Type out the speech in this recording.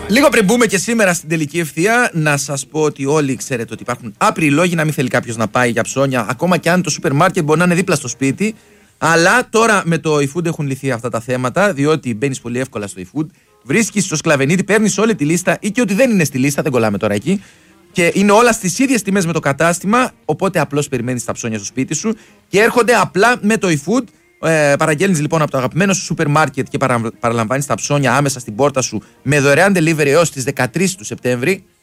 Λίγο πριν μπούμε και σήμερα στην τελική ευθεία, να σας πω ότι όλοι ξέρετε ότι υπάρχουν άπειροι λόγοι να μην θέλει κάποιος να πάει για ψώνια, ακόμα και αν το σούπερ μάρκετ μπορεί να είναι δίπλα στο σπίτι. Αλλά τώρα με το eFood έχουν λυθεί αυτά τα θέματα, διότι μπαίνεις πολύ εύκολα στο eFood, βρίσκεις στο σκλαβενίτη, παίρνεις όλη τη λίστα ή και ότι δεν είναι στη λίστα, δεν κολλάμε τώρα εκεί. Και είναι όλα στις ίδιες τιμές με το κατάστημα, οπότε απλώς περιμένεις τα ψώνια στο σπίτι σου και έρχονται απλά με το eFood. Παραγγέλνεις λοιπόν από το αγαπημένο σου σούπερ μάρκετ και παραλαμβάνεις τα ψώνια άμεσα στην πόρτα σου με δωρεάν delivery έως τις 13 του Σεπτέμβρη.